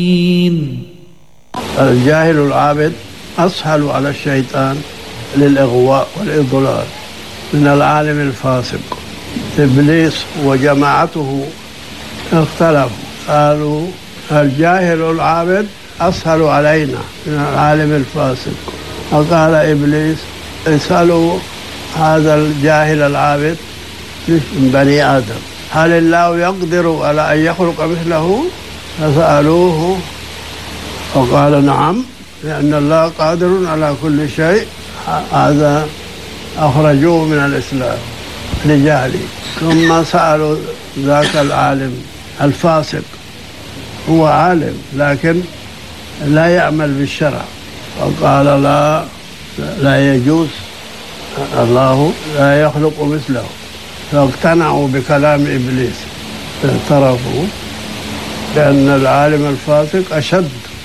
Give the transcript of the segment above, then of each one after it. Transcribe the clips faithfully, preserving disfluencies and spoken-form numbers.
الجاهل العابد أسهل على الشيطان للإغواء والإضلال من العالم الفاسق. إبليس وجماعته اختلفوا، قالوا الجاهل العابد أسهل علينا من العالم الفاسق. فقال إبليس اسألوا هذا الجاهل العابد من بني آدم هل الله يقدر على أن يخلق مثله؟ فسألوه فقال نعم، لأن الله قادر على كل شيء. هذا أخرجوه من الإسلام لجهله. ثم سألوا ذاك العالم الفاسق، هو عالم لكن لا يعمل بالشرع، فقال لا لا يجوز، الله لا يخلق مثله. فاقتنعوا بكلام إبليس، اعترفوا بأن العالم الفاسق أشد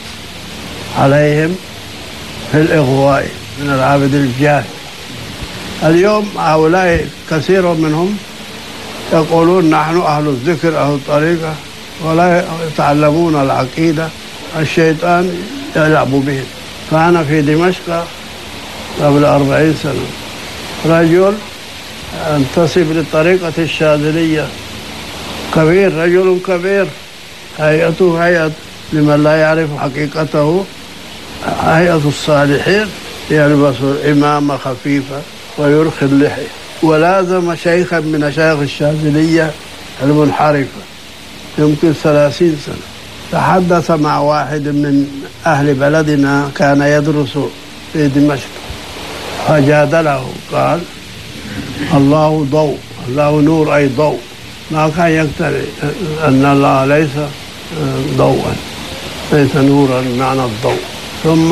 عليهم في الإغواء من العابد الجاهل. اليوم هؤلاء كثير منهم يقولون نحن أهل الذكر أهل الطريقة ولا يتعلمون العقيدة، الشيطان يلعب بهم. كان في دمشق قبل أربعين سنة رجل انتسب للطريقة الشاذلية، كبير، رجل كبير، هيئته هيئة لمن لا يعرف حقيقته هيئة الصالحين، يلبس إمامة خفيفة ويرخي اللحية، ولازم شيخا من مشايخ الشاذلية المنحرفة يمكن ثلاثين سنة. تحدث مع واحد من أهل بلدنا كان يدرس في دمشق فجادله، قال الله ضوء، الله نور أي ضوء، ما كان يقتنع أن الله ليس ضوءا، ليس نورا بمعنى الضوء. ثم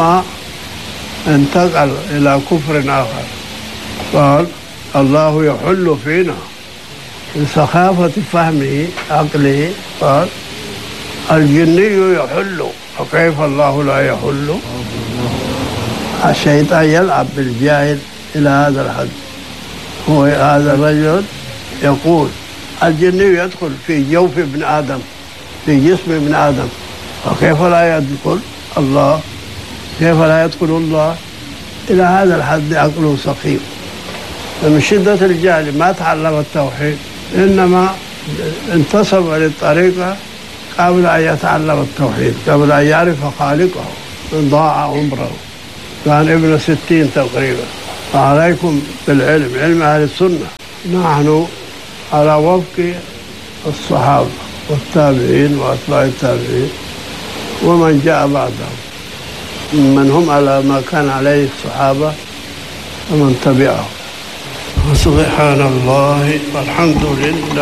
انتقل إلى كفر آخر، قال الله يحل فينا، لسخافة فهمه عقله قال الجني يحل، فكيف الله لا يحل؟ الشيطان يلعب بالجاهل إلى هذا الحد. هو هذا الرجل يقول الجني يدخل في جوف ابن آدم، في جسم ابن آدم، فكيف لا يدخل الله؟ كيف لا يدخل الله؟ إلى هذا الحد عقله سقيم. من شدة الجهل ما تعلم التوحيد، إنما انتسب للطريقة قبل أن يتعلم التوحيد، قبل أن يعرف خالقه، ضاع عمره، كان ابن ستين تقريبا. فعليكم بالعلم، علم أهل السنة. نحن على وفق الصحابة والتابعين وأتباع التابعين ومن جاء بعدهم، من هم على ما كان عليه الصحابة ومن تبعهم. سبحان الله والحمد لله.